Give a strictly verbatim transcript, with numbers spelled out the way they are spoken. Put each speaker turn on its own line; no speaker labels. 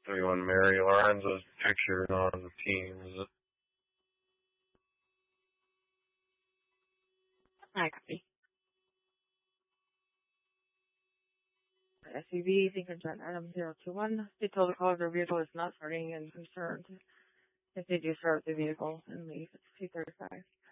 three one Mary Lorenzo's picture on the Teams.
I copy. S U V, Lincoln Jet Item zero two one. They told the caller their vehicle is not starting and concerned if they do start the vehicle and leave. It's two thirty-five.